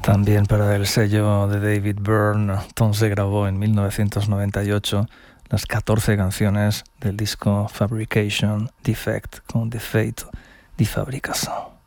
También para el sello de David Byrne, Tom se grabó en 1998 las 14 canciones del disco Fabrication Defect con Defeito di Fabbricação.